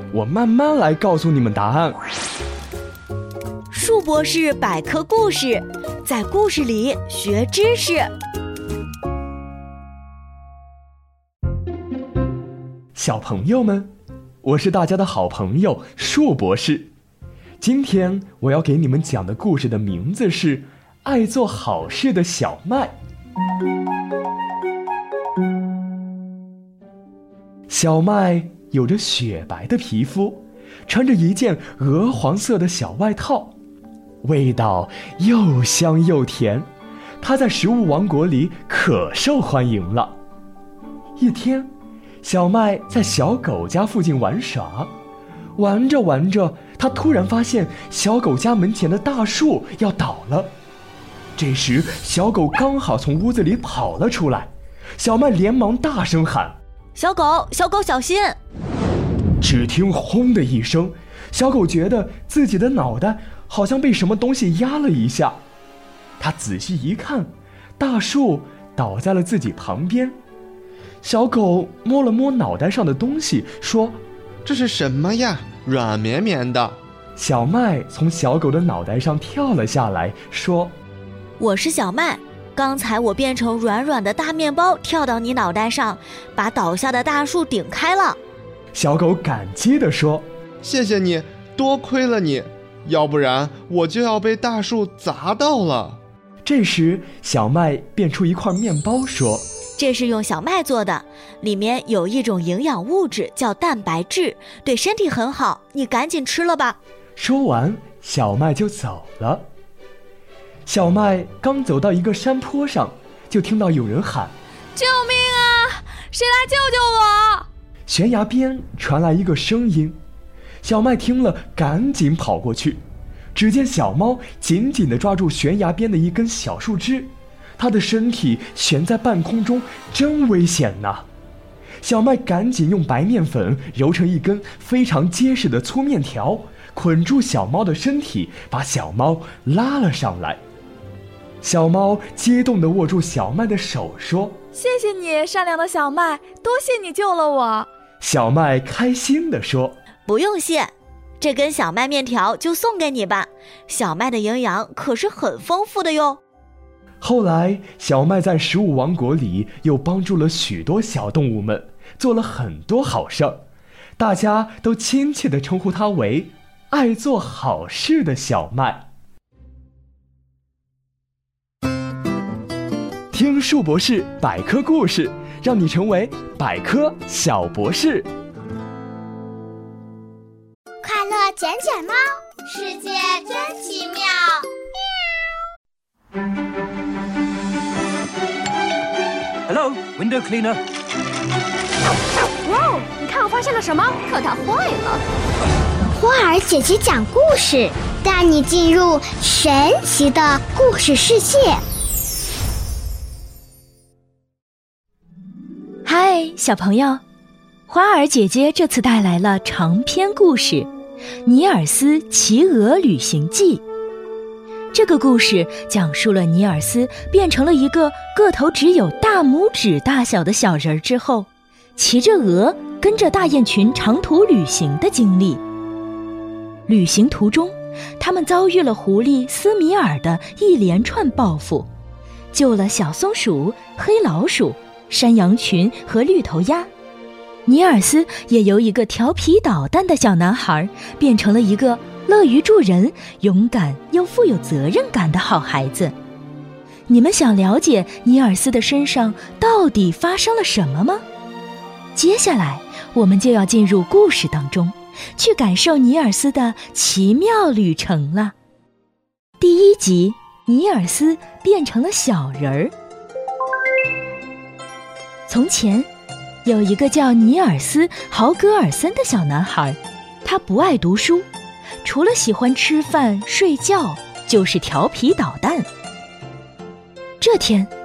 我慢慢来告诉你们答案。 树博士百科故事，在故事里学知识。 小朋友们，我是大家的好朋友树博士。今天我要给你们讲的故事的名字是《爱做好事的小麦》。小麦有着雪白的皮肤，穿着一件鹅黄色的小外套，味道又香又甜，它在食物王国里可受欢迎了。一天，小麦在小狗家附近玩耍，玩着玩着，他突然发现小狗家门前的大树要倒了。这时，小狗刚好从屋子里跑了出来，小麦连忙大声喊：“ 小狗，小狗，小心！” 只听轰的一声，小狗觉得自己的脑袋好像被什么东西压了一下。它仔细一看，大树倒在了自己旁边。小狗摸了摸脑袋上的东西，说：“ 这是什么呀？软绵绵的。” 小麦从小狗的脑袋上跳了下来，说：“ 我是小麦，刚才我变成软软的大面包跳到你脑袋上，把倒下的大树顶开了。” 小狗感激地说：“ 谢谢你，多亏了你，要不然我就要被大树砸到了。” 这时，小麦变出一块面包，说：“ 这是用小麦做的，里面有一种营养物质叫蛋白质，对身体很好，你赶紧吃了吧。” 说完，小麦就走了。小麦刚走到一个山坡上，就听到有人喊：“ 救命啊！谁来救救我！” 悬崖边传来一个声音，小麦听了赶紧跑过去，只见小猫紧紧地抓住悬崖边的一根小树枝，它的身体悬在半空中，真危险呐！小麦赶紧用白面粉揉成一根非常结实的粗面条，捆住小猫的身体，把小猫拉了上来。小猫激动地握住小麦的手，说：“ 谢谢你，善良的小麦，多谢你救了我。” 小麦开心地说：“ 不用谢，这根小麦面条就送给你吧，小麦的营养可是很丰富的哟。” 后来，小麦在食物王国里又帮助了许多小动物们，做了很多好事儿，大家都亲切地称呼他为爱做好事的小麦。听树博士百科故事，让你成为百科小博士。 快乐卷卷猫，世界真奇妙。 Hello, window cleaner. 哇哦，你看我发现了什么？可它坏了。 花儿姐姐讲故事，带你进入神奇的故事世界。 嗨，小朋友，花儿姐姐这次带来了长篇故事《尼尔斯骑鹅旅行记》。这个故事讲述了尼尔斯变成了一个个头只有大拇指大小的小人之后，骑着鹅跟着大雁群长途旅行的经历。旅行途中，他们遭遇了狐狸斯米尔的一连串报复，救了小松鼠、黑老鼠、山羊群和绿头鸭。尼尔斯也由一个调皮捣蛋的小男孩变成了一个乐于助人、勇敢又富有责任感的好孩子。你们想了解尼尔斯的身上到底发生了什么吗？接下来我们就要进入故事当中，去感受尼尔斯的奇妙旅程了。第一集，尼尔斯变成了小人儿。从前有一个叫尼尔斯·豪格尔森的小男孩，他不爱读书，除了喜欢吃饭睡觉，就是调皮捣蛋。这天，